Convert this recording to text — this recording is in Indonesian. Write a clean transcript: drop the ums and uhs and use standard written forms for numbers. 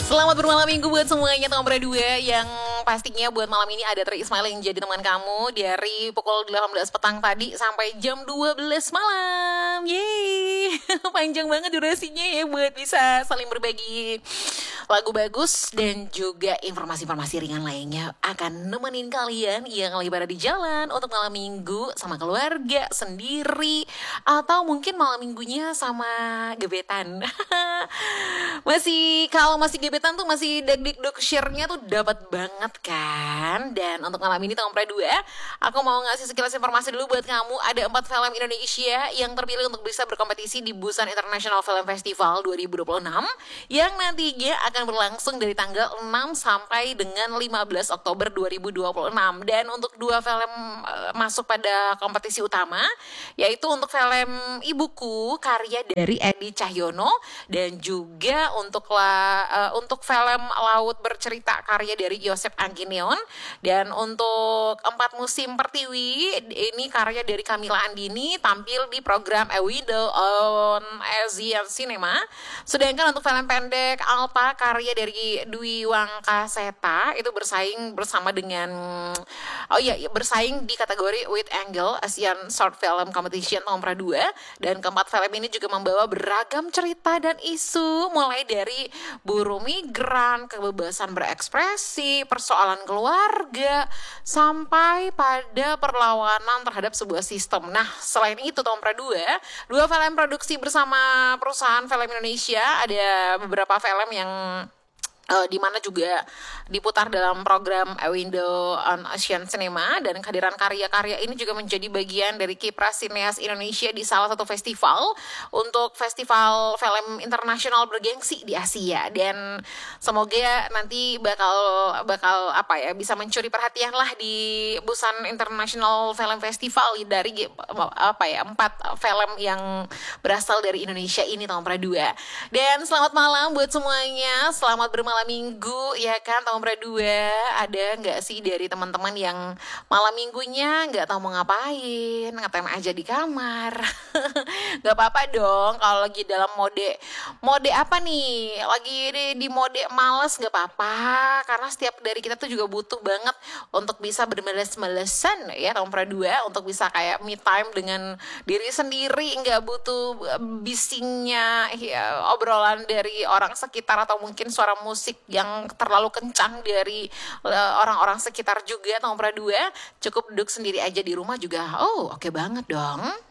Selamat bermalam minggu buat semuanya Tomra 2 yang pastinya buat malam ini ada Tri Ismail yang jadi teman kamu dari pukul 18 petang tadi sampai jam 12 malam. Yeay, panjang banget durasinya ya buat bisa saling berbagi lagu bagus dan juga informasi-informasi ringan lainnya akan nemenin kalian yang lagi pada di jalan untuk malam minggu sama keluarga, sendiri, atau mungkin malam minggunya sama gebetan. Kalau masih gebetan tuh masih deg-deg share-nya tuh dapat banget kan. Dan untuk malam ini Tomra 2 aku mau ngasih sekilas informasi dulu buat kamu. Ada 4 film Indonesia yang terpilih untuk bisa berkompetisi di Busan International Film Festival 2026 yang nantinya akan berlangsung dari tanggal 6 sampai dengan 15 Oktober 2026. Dan untuk 2 film masuk pada kompetisi utama, yaitu untuk film Ibuku karya dari Edi Cahyono dan juga untuk film Laut Bercerita karya dari Yosep Anggineon, dan untuk 4 Musim Pertiwi ini karya dari Kamila Andini tampil di program A Window on Asian Cinema. Sedangkan untuk film pendek Alpa karya dari Dwi Wangkaseta itu bersaing bersama dengan bersaing di kategori Wide Angle Asian Short Film Competition Tomra 2. Dan keempat film ini juga membawa beragam cerita dan isu mulai dari buruh migran, kebebasan berekspresi, persoalan keluarga, sampai pada perlawanan terhadap sebuah sistem. Nah, selain itu Tomra 2 film produksi bersama perusahaan film Indonesia, ada beberapa film yang di mana juga diputar dalam program A Window on Asian Cinema, dan kehadiran karya-karya ini juga menjadi bagian dari kiprah sineas Indonesia di salah satu festival untuk festival film internasional bergengsi di Asia. Dan semoga nanti bakal bisa mencuri perhatian lah di Busan International Film Festival dari 4 film yang berasal dari Indonesia ini Tomra 2. Dan selamat malam buat semuanya, selamat bermalam minggu ya kan Tomra 2. Ada nggak sih dari teman-teman yang malam minggunya nggak tahu mau ngapain, ngetem aja di kamar? Nggak apa-apa dong kalau lagi dalam mode apa nih, lagi di mode males, nggak apa-apa, karena setiap dari kita tuh juga butuh banget untuk bisa bermales-malesan ya Tomra 2, untuk bisa kayak me time dengan diri sendiri, nggak butuh bisingnya obrolan dari orang sekitar atau mungkin suara musik yang terlalu kencang dari orang-orang sekitar juga Tomra 2. Cukup duduk sendiri aja di rumah juga oke banget dong.